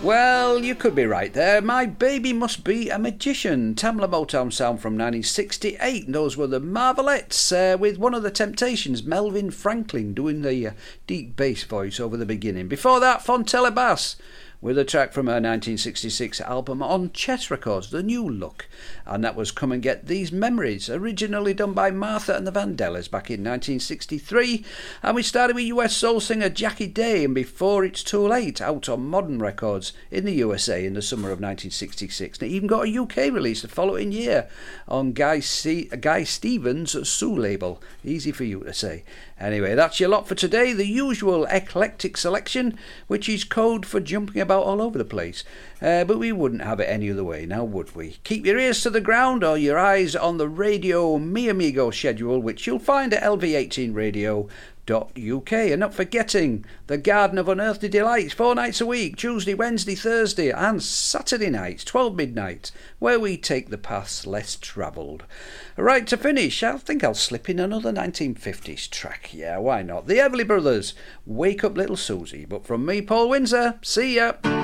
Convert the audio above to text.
Well, you could be right there. My Baby Must Be a Magician. Tamla Motown sound from 1968. And those were the Marvelettes with one of the Temptations, Melvin Franklin, doing the deep bass voice over the beginning. Before that, Fontella Bass with a track from her 1966 album on Chess Records, The New Look. And that was Come and Get These Memories, originally done by Martha and the Vandellas back in 1963. And we started with US soul singer Jackie Day and Before It's Too Late, out on Modern Records in the USA in the summer of 1966. And it even got a UK release the following year on Guy Stevens' Sue label. Easy for you to say. Anyway, that's your lot for today. The usual eclectic selection, which is code for jumping about all over the place. But we wouldn't have it any other way, now would we? Keep your ears to the ground or your eyes on the Radio Mi Amigo schedule, which you'll find at lv18radio.uk. And not forgetting the Garden of Unearthly Delights, 4 nights a week, Tuesday, Wednesday, Thursday and Saturday nights, 12 midnight, where we take the paths less travelled. Right, to finish, I think I'll slip in another 1950s track. Yeah, why not? The Everly Brothers, Wake Up Little Susie. But from me, Paul Windsor, see ya!